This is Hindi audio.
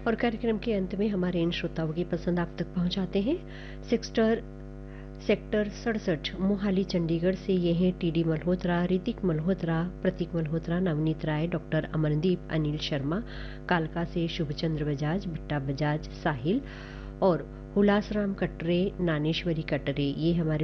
और कार्यक्रम के अंत में हमारे इन श्रोताओं की पसंद आप तक पहुंचाते हैं। सेक्टर 67 मोहाली चंडीगढ़ से ये हैं टीडी मल्होत्रा, ऋतिक मल्होत्रा, प्रतीक मल्होत्रा, नवनीत राय, डॉक्टर अमनदीप, अनिल शर्मा, कालका से शुभचंद्र बजाज, बिट्टा बजाज, साहिल और हुलासराम कटरे, नानेश्वरी कटरे, ये हमारे